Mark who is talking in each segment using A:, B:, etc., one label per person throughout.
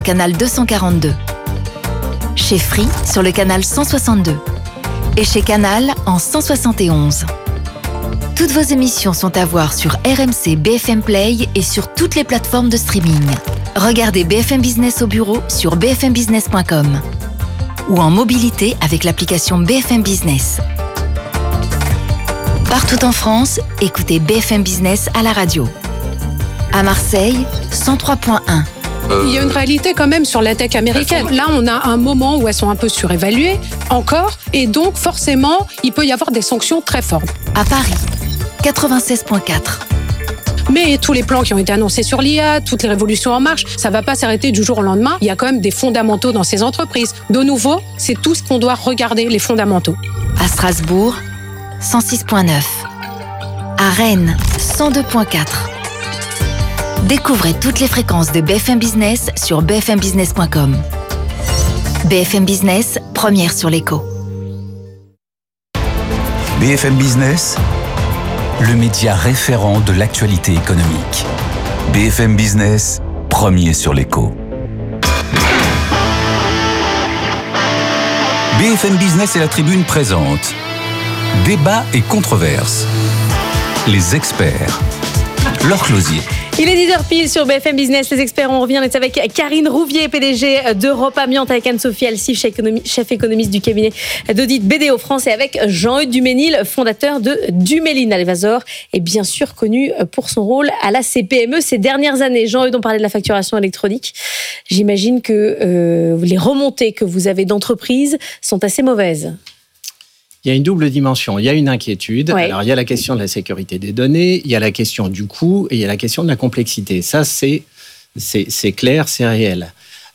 A: canal 242. Chez Free sur le canal 162. Et chez Canal en 171. Toutes vos émissions sont à voir sur RMC BFM Play et sur toutes les plateformes de streaming. Regardez BFM Business au bureau sur bfmbusiness.com ou en mobilité avec l'application BFM Business. Partout en France, écoutez BFM Business à la radio. À Marseille, 103.1.
B: Il y a une réalité quand même sur la tech américaine. Là, on a un moment où elles sont un peu surévaluées, encore, et donc forcément, il peut y avoir des sanctions très fortes.
A: À Paris, 96.4.
B: Mais tous les plans qui ont été annoncés sur l'IA, toutes les révolutions en marche, ça ne va pas s'arrêter du jour au lendemain. Il y a quand même des fondamentaux dans ces entreprises. De nouveau, c'est tout ce qu'on doit regarder, les fondamentaux.
A: À Strasbourg, 106.9. À Rennes, 102.4. Découvrez toutes les fréquences de BFM Business sur bfmbusiness.com. BFM Business, première sur l'écho.
C: BFM Business, le média référent de l'actualité économique. BFM Business, premier sur l'écho. BFM Business et la Tribune présentent Débat et controverses. Les experts. Laure Closier.
D: Il est 10h pile sur BFM Business. Les experts, on revient. On est avec Karine Rouvier, PDG d'Europe Amiante, avec Anne-Sophie Alsif, chef économiste du cabinet d'audit BDO France, et avec Jean-Hugues Duménil, fondateur de Duménil Alvazor, et bien sûr connu pour son rôle à la CPME ces dernières années. Jean-Hugues, on parlait de la facturation électronique. J'imagine que les remontées que vous avez d'entreprises sont assez mauvaises.
E: Il y a une double dimension. Il y a une inquiétude.
D: Ouais.
E: Alors, il y a la question de la sécurité des données, il y a la question du coût et il y a la question de la complexité. Ça, c'est clair, c'est réel.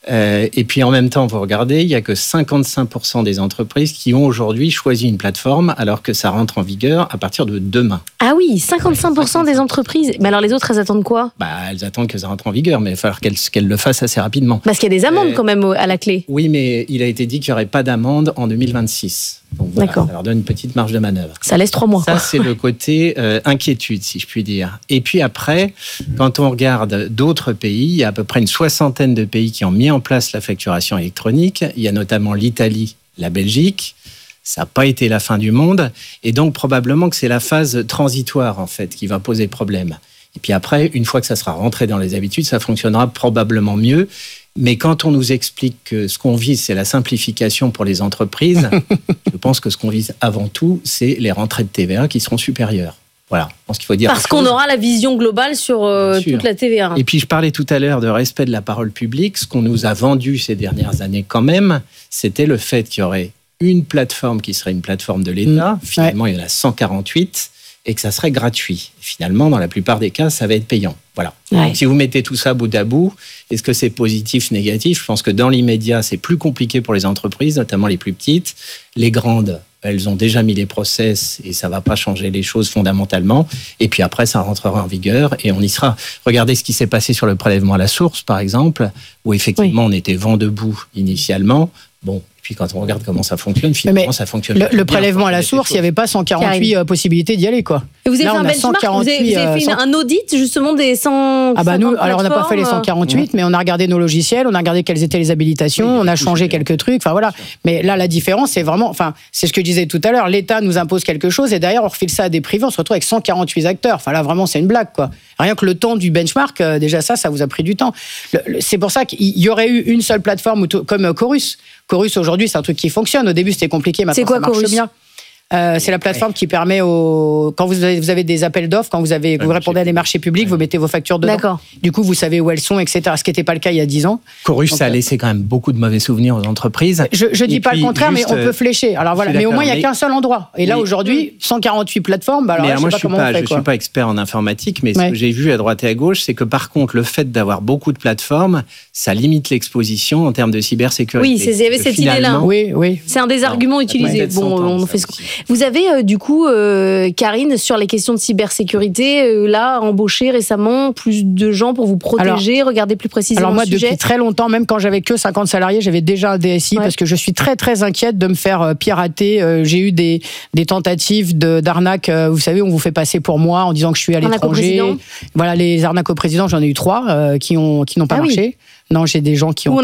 E: Et puis, en même temps, vous regardez, il n'y a que 55% des entreprises qui ont aujourd'hui choisi une plateforme alors que ça rentre en vigueur à partir de demain.
D: Ah oui, 55% des entreprises. Mais alors les autres, elles attendent quoi ?
E: Elles attendent que ça rentre en vigueur, mais il va falloir qu'elles le fassent assez rapidement.
D: Parce qu'il y a des amendes quand même à la clé.
E: Oui, mais il a été dit qu'il n'y aurait pas d'amende en 2026. Donc voilà,
D: D'accord.
E: ça leur donne une petite marge de manœuvre.
D: Ça laisse 3 mois.
E: Ça, c'est le côté inquiétude, si je puis dire. Et puis après, quand on regarde d'autres pays, il y a à peu près une 60aine de pays qui ont mis en place la facturation électronique. Il y a notamment l'Italie, la Belgique. Ça n'a pas été la fin du monde. Et donc, probablement que c'est la phase transitoire, en fait, qui va poser problème. Et puis après, une fois que ça sera rentré dans les habitudes, ça fonctionnera probablement mieux. Mais quand on nous explique que ce qu'on vise, c'est la simplification pour les entreprises, je pense que ce qu'on vise avant tout, c'est les rentrées de TVA qui seront supérieures. Voilà, je pense qu'il faut dire.
D: Parce qu'on aura la vision globale sur toute la TVA.
E: Et puis, je parlais tout à l'heure de respect de la parole publique. Ce qu'on nous a vendu ces dernières années, quand même, c'était le fait qu'il y aurait une plateforme qui serait une plateforme de l'État. Finalement, il y en a 148 et que ça serait gratuit. Finalement, dans la plupart des cas, ça va être payant. Voilà.
D: Ouais.
E: Donc, si vous mettez tout ça bout à bout, est-ce que c'est positif, négatif ? Je pense que dans l'immédiat, c'est plus compliqué pour les entreprises, notamment les plus petites. Les grandes, elles ont déjà mis les process et ça ne va pas changer les choses fondamentalement. Et puis après, ça rentrera en vigueur et on y sera. Regardez ce qui s'est passé sur le prélèvement à la source, par exemple, où effectivement, on était vent debout initialement. Bon. Puis quand on regarde comment ça fonctionne, finalement, ça fonctionne.
F: Le prélèvement à la source, il n'y avait pas 148 possibilités d'y aller, quoi.
D: Et vous avez
F: Là,
D: fait un benchmark, vous avez fait un audit justement des 100.
F: Nous, alors on n'a pas fait les 148, mais on a regardé nos logiciels, on a regardé quelles étaient les habilitations, on a changé quelques trucs, enfin voilà. Mais là, la différence, c'est vraiment, c'est ce que je disais tout à l'heure, l'État nous impose quelque chose et derrière, on refile ça à des privés, on se retrouve avec 148 acteurs. Enfin là, vraiment, c'est une blague, quoi. Rien que le temps du benchmark, déjà ça vous a pris du temps. C'est pour ça qu'il y aurait eu une seule plateforme comme Chorus. Chorus, aujourd'hui, c'est un truc qui fonctionne. Au début, c'était compliqué, maintenant ça marche
D: Chorus
F: bien. C'est la plateforme qui permet quand vous avez des appels d'offres, quand vous répondez à des marchés publics, vous mettez vos factures dedans.
D: D'accord.
F: Du coup, vous savez où elles sont, etc. Ce qui n'était pas le cas il y a 10 ans.
E: Chorus, ça a laissé quand même beaucoup de mauvais souvenirs aux entreprises.
F: Je dis pas le contraire, mais on peut flécher. Alors voilà. Mais au moins, il n'y a qu'un seul endroit. Et là, aujourd'hui, 148 plateformes, alors là, je sais pas comment on fait.
E: Je suis pas expert en informatique, mais ce que j'ai vu à droite et à gauche, c'est que par contre, le fait d'avoir beaucoup de plateformes, ça limite l'exposition en termes de cybersécurité.
D: Oui, il y avait cette idée-là.
F: Oui.
D: C'est un des arguments utilisés. Bon, on fait ce qu'on... Vous avez du coup, Karine, sur les questions de cybersécurité, là, embauché récemment plus de gens pour vous protéger, regarder plus précisément le sujet.
F: Depuis très longtemps, même quand j'avais que 50 salariés, j'avais déjà un DSI parce que je suis très très inquiète de me faire pirater. J'ai eu des tentatives d'arnaque. Vous savez, on vous fait passer pour moi en disant que je suis à l'étranger. Voilà, les arnaques au président, j'en ai eu 3 qui n'ont pas marché. Non, j'ai des gens qui ont